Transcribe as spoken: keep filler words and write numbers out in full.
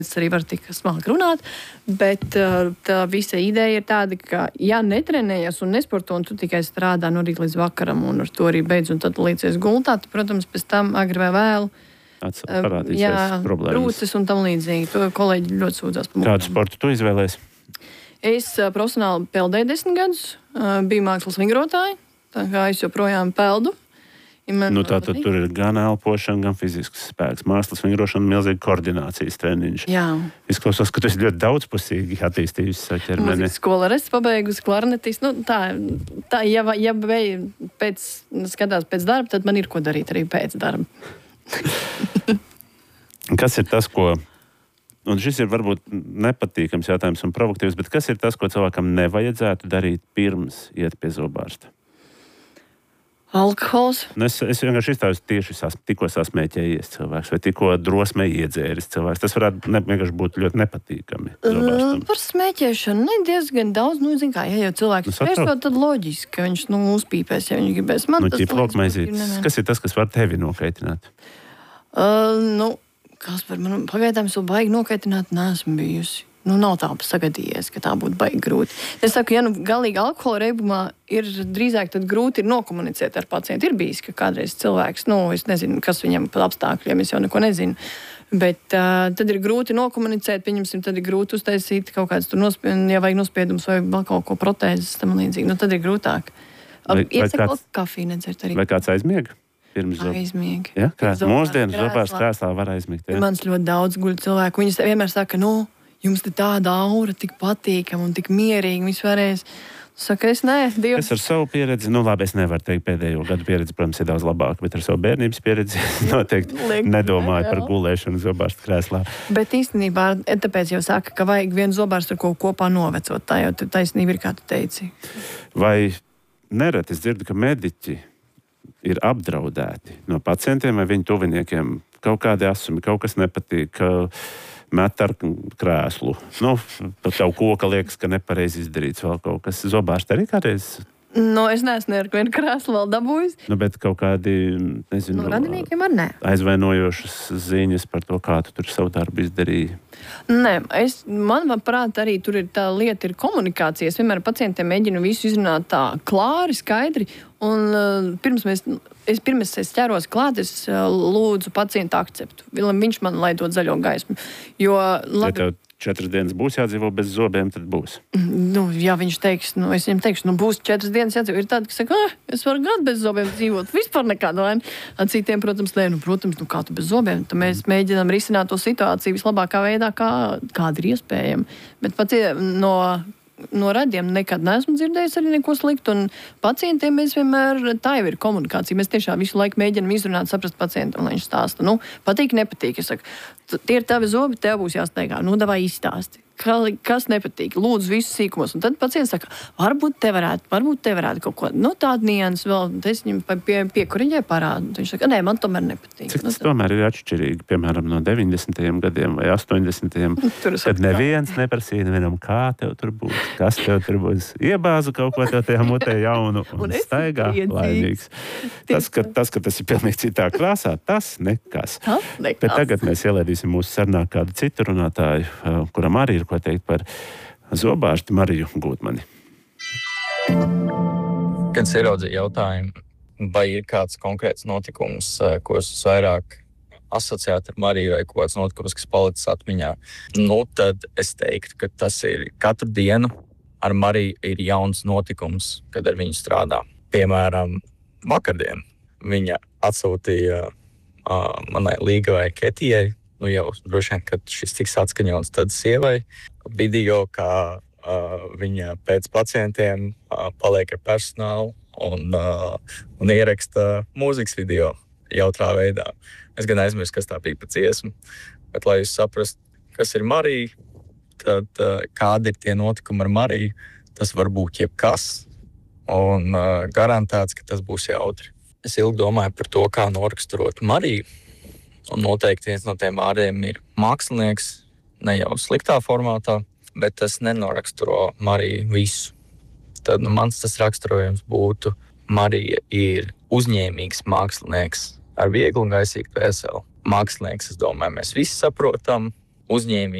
Es arī varu tik smalki runāt, bet tā visa ideja ir tāda, ka ja netrenējies un nesporto, un tu tikai strādā no rīta līdz vakaram, un ar to arī beidz, un tad līdzies gultā, tad, protams, pēc tam agri vai vēlu parādīsies problēmas. Brūces un tam līdzīgi. To kolēģi ļoti sūdzās par mūžiem. Kādu sportu tu izvēlēsi? Es profesionāli peldēju desmit gadus, biju mākslas vingrotāja, tā kā es joprojām peldu. Nu, tā tad tur ir gan elpošana, gan fizisks spēks. Mākslas vingrošana, milzīga koordinācijas treniņš. Jā. Izklausās, ka tu esi ļoti daudzpusīgi attīstījusi savu ķermeni. Mūzikas skola arī pabeigusi klarnetis. Nu, tā, tā, ja, ja beig, pēc, skatās pēc darba, tad man ir ko darīt arī pēc darba. Kas ir tas, ko... Un šis ir varbūt nepatīkams jautājums un provokatīvs, bet kas ir tas, ko cilvēkam nevajadzētu darīt pirms iet pie zobārsta? Alkohols. Es, es vienkārši izstāju tieši sas, tikko sasmēķējies cilvēks vai tikko drosmē iedzēris cilvēks. Tas varētu ne, vienkārši būt ļoti nepatīkami. Uh, par smēķēšanu ne diezgan daudz. Nu, zin kā, ja jau cilvēks smēķo, nu, tad loģiski, ka viņš nu, uzpīpēs, ja viņš gribēs. Man nu, ķiplokmaizītes. Kas ir tas, kas var tevi nokaitināt? Uh, nu, kas par manu pagaidām es vēl baigi nokaitināt neesmu bijusi. Nu, nav tā sagadījies, ka tā būtu baigi grūti. Es saku, ja nu galīgi alkohola reibumā ir drīzāk tad grūti ir nokomunicēt ar pacientu. Ir bijis, ka kādreiz cilvēks, nu, es nezinu, kas viņam par apstākļiem, es jau neko nezinu. Bet uh, tad ir grūti nokomunicēt, pieņemsim, tad ir grūti uztaisīt kaut kāds tur nospiedums, ja vajag nospiedums vai vēl kaut ko protēzes tam līdzīgi. Nu, tad ir grūtāk. Iesaka vēl kafiju nedzert arī. Vai kāds aizmiega? Aizmiega. Ja? Kā, mūsdienas zobārs krēslā var aizmigt. Ja? Mans ļoti daudz guļ cilvēku. Viņi vienmēr saka, nu, jums te tāda aura, tik patīkama un tik mierīga vispārējais. Saka, es nē, Dievs. Es ar savu pieredzi, nu labi, es nevaru teikt pēdējo gadu pieredzi, protams, ir daudz labāka, bet ar savu bērnības pieredzi noteikti Liek, nedomāju jā. par gulēšanu zobārsta krēslā. Bet īstenībā, tāpēc jau saka, ka vajag vienu zobārstu ar ko kopā novecot. Tā jau taisnība ir, kā tu teici. Vai nereti es dzirdu, ka mediķi ir apdraudēti no pacientiem vai viņu tuviniekiem? Kaut kādi asumi, kaut kas nepatīk, ka met ar krēslu. Nu, pat tev koka liekas, ka nepareizi izdarīts vēl kaut kas. Zobārsti arī kādreiz? Nu, es neesmu ar vienu krēslu vēl dabūjis. Nu, bet kaut kādi, nezinu, no radiniekiem ar ne. Aizvainojošas ziņas par to, kā tu tur savu darbu izdarīji. Nē, es, man prāt, arī tur ir tā lieta, ir komunikācija. Es vienmēr pacientiem mēģinu visu izrunāt tā klāri, skaidri. Un uh, pirms mēs, es pirms es ķeros klāt, es uh, lūdzu pacientu akceptu. Viņš man lai dod zaļo gaismu. Jo, labi, ja tev četras dienas būs jādzīvo bez zobiem, tad būs. Nu, ja viņš teiks, nu, es viņam teikšu, nu, būs četras dienas jādzīvo. Ir tādi, kas saka, ah, es varu gadu bez zobiem dzīvot. Vispār nekādu vainu. Ar citiem, protams, nē, nu, protams, nu, kā tu bez zobiem. Tad mēs mēģinām risināt to situāciju vislabākā veidā, kā, kāda ir iespējama. Bet pat no... No radiem nekad neesmu dzirdējis arī neko sliktu, un pacientiem mēs vienmēr, tā jau ir komunikācija, mēs tiešām visu laiku mēģinam izrunāt, saprast pacientu, un lai viņš stāsta, nu, patīk, nepatīk, es saku, tie ir tavi zobi, tev būs jāsteigā, nu, davai izstāsti, kas nepatīk, lūdzu visus sīkumos, un tad pacients saka, varbūt te varētu, varbūt te varētu kaut ko, nu, tādu nianses vēl, es viņam pie, piekuriņai parādu, viņš saka, nē, man tomēr nepatīk. Cik nu, tas tomēr ir atšķirīgi, piemēram, no deviņdesmitajiem gadiem vai astoņdesmitajiem, kad neviens neprasīja nevienam, kā tev tur būs, kas tev tur būs, iebāzu kaut ko tev tajā mutē jaunu un, un staigā laimīgs. Tas ka, tas, ka tas ir pilnīgi citā krāsā, tas nekas. Tas nekas. Bet tagad mēs ielaidīsim mūsu sarunā kādu citu runātāju, kuram arī ir ko teikt par zobārstu Mariju Gūtmani. Kad es ieraudzīju jautājumu, vai ir kāds konkrēts notikums, ko es vairāk asociētu ar Mariju, vai kāds notikums, kas palicis atmiņā, nu tad es teiktu, ka tas ir katru dienu ar Mariju ir jauns notikums, kad ar viņu strādā. Piemēram, vakardien viņa atsūtīja uh, manai līgavai Ketijai, nu jau droši vien, kad šis tiks atskaņots, tad sievai video, kā uh, viņa pēc pacientiem uh, paliek ar personālu un, uh, un ieraksta mūzikas video jautrā veidā. Es gan aizmirstu, kas tā bija pa dziesmu, bet lai jūs saprastu, kas ir Marija, tad uh, kādi ir tie notikumi ar Mariju, tas var būt jebkas un uh, garantēts, ka tas būs jautri. Es ilgi domāju par to, kā noraksturot Mariju. Un noteikti viens no tiem vārdiem ir mākslinieks, ne jau sliktā formātā, bet tas nenoraksturo Mariju visu. Tad nu, mans tas raksturojums būtu, Marija ir uzņēmīgs mākslinieks ar vieglu un gaisīgu dvēseli. Mākslinieks, es domāju, mēs visi saprotam, uzņēmīgi